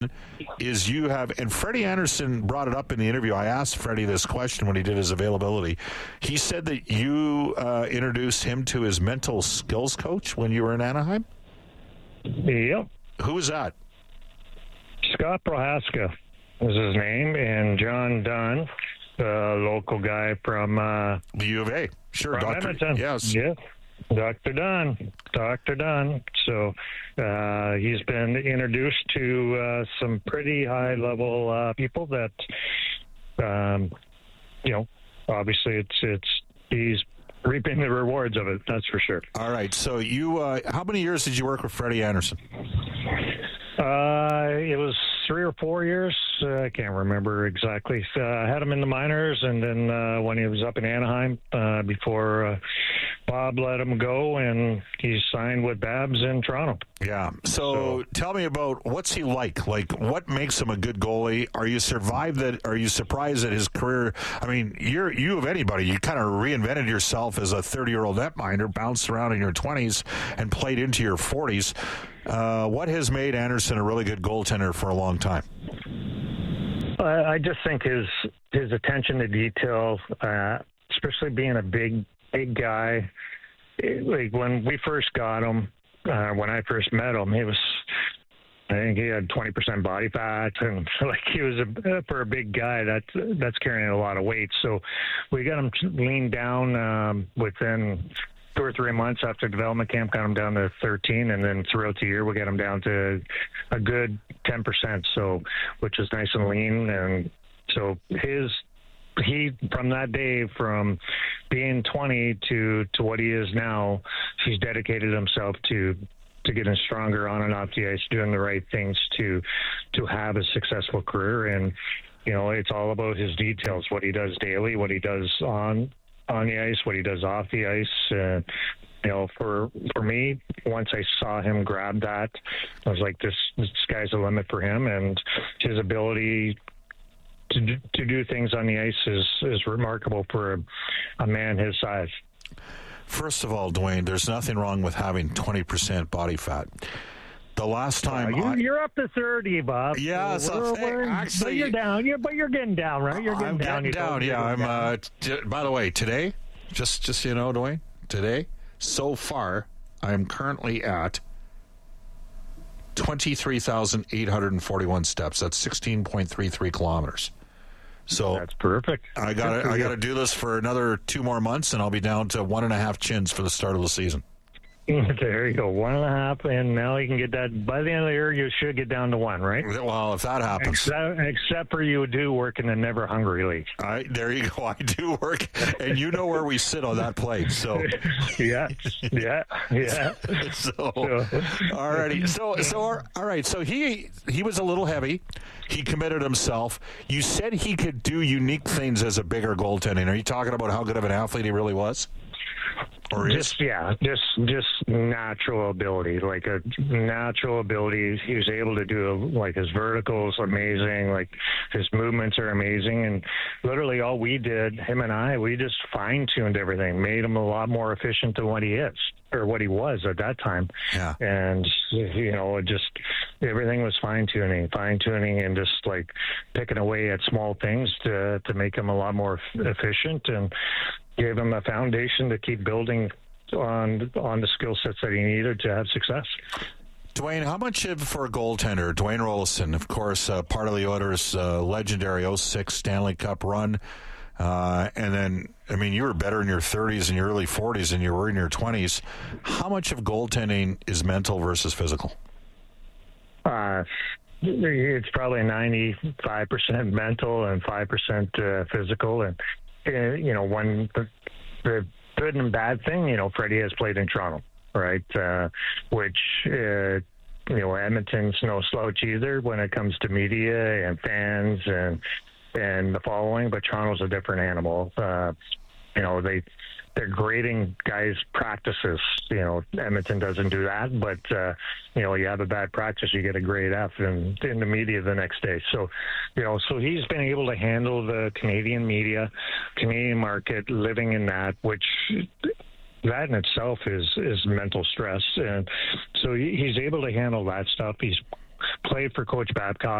is you have, and Freddie Anderson brought it up in the interview. I asked Freddie this question when he did his availability. He said that you introduced him to his mental skills coach when you were in Anaheim? Yep. Who was that? Scott Prohaska was his name, and John Dunn, the local guy from the U of A. Sure, from Dr. Edmonton. Yes. Yeah. Dr. Dunn. So he's been introduced to some pretty high-level people that, obviously he's reaping the rewards of it. That's for sure. All right. So you, how many years did you work with Freddie Anderson? It was 3 or 4 years. I can't remember exactly. I had him in the minors, and then when he was up in Anaheim before Bob let him go, and he signed with Babs in Toronto. Yeah. So tell me about what's he like? Like, what makes him a good goalie? Are you surprised that his career? I mean, you of anybody, you kind of reinvented yourself as a 30-year-old netminder, bounced around in your 20s and played into your 40s. What has made Anderson a really good goaltender for a long time? I just think his attention to detail, especially being a big guy. Like when we first got him, when I first met him, I think he had 20% body fat, and like he was for a big guy, that's carrying a lot of weight. So we got him leaned down within 2 or 3 months after development camp, got him down to 13, and then throughout the year we got him down to a good 10%. So, which is nice and lean, and so he from that day, from being 20 to what he is now, he's dedicated himself to getting stronger on and off the ice, doing the right things to have a successful career. And it's all about his details, what he does daily, what he does on the ice, what he does off the ice. For me, once I saw him grab that, I was like, this sky's the limit for him, and his ability to do things on the ice is remarkable for a man his size. First of all, Dwayne, there's nothing wrong with having 20% body fat. The last time you're up to 30, Bob. Yeah, actually, but you're down. You're getting down, right? You're getting down. Getting down. Yeah, I'm. By the way, today, just so you know, Dwayne, today, so far, I am currently at 23,841 steps. That's 16.33 kilometers. So that's perfect. I got to do this for another 2 more months, and I'll be down to 1.5 chins for the start of the season. There you go, 1.5, and now you can get that. By the end of the year, you should get down to 1, right? Well, if that happens. Except for you do work in the Never Hungry League. There you go. I do work, and you know where we sit on that plate. So yeah. So alrighty. So all right. So he was a little heavy. He committed himself. You said he could do unique things as a bigger goaltender. Are you talking about how good of an athlete he really was? Or just natural ability, like a natural ability. He was able to do, like, his verticals amazing, like his movements are amazing, and literally all we did, him and I, we just fine-tuned everything, made him a lot more efficient than what he is, or what he was at that time. Yeah. And just everything was fine-tuning, and just like picking away at small things to make him a lot more efficient, and gave him a foundation to keep building on the skill sets that he needed to have success. Dwayne, how much for a goaltender? Dwayne Roloson, of course, part of the Oilers' legendary 06 Stanley Cup run. And then, I mean, you were better in your 30s and your early 40s than you were in your 20s. How much of goaltending is mental versus physical? It's probably 95% mental and 5% physical. And the good and bad thing, Freddie has played in Toronto, right? Which, Edmonton's no slouch either when it comes to media and fans and the following, but Toronto's a different animal. They're grading guys' practices. Edmonton doesn't do that, but you have a bad practice, you get a grade F in the media the next day. So, so he's been able to handle the Canadian media, Canadian market, living in that, which that in itself is mental stress. And so he's able to handle that stuff. He's played for Coach Babcock.